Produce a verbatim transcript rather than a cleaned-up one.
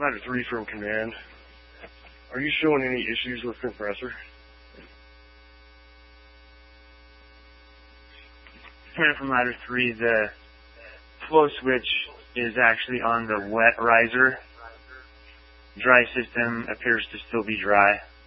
Ladder three from command. Are you showing any issues with compressor? Command from ladder three, the flow switch is actually on the wet riser. Dry system appears to still be dry.